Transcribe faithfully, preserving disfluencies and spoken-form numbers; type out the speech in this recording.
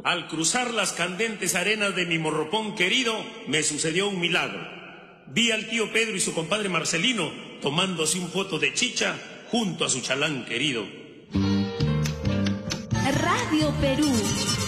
Al cruzar las candentes arenas de mi morropón querido, me sucedió un milagro. Vi al tío Pedro y su compadre Marcelino tomándose un foto de chicha junto a su chalán querido. Radio Perú.